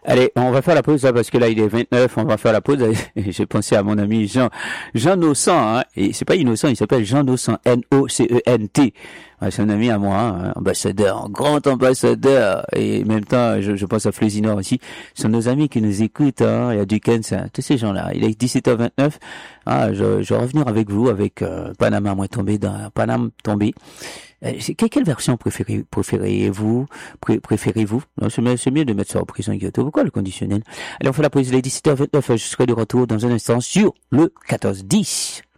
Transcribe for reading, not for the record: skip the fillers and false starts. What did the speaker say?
Allez, on va faire la pause là parce que là il est 29, on va faire la pause. J'ai pensé à mon ami Jean Nocent, hein, et c'est pas innocent, il s'appelle Jean Nocent, Nocent. Ouais, c'est un ami à moi, hein, ambassadeur, un grand ambassadeur, et en même temps, je pense à Fleusinor aussi. Ce sont nos amis qui nous écoutent, hein, il y a Dukens, hein, tous ces gens-là. Il est 17h29. Je vais revenir avec vous, avec Panama, moi tombé dans Panama tombé. Quelle version préférez-vous? Non, c'est mieux de mettre ça en prison Kyoto. Pourquoi le conditionnel? Allez, on fait la pause, il est 17h29, je serai de retour dans un instant sur le 14-10.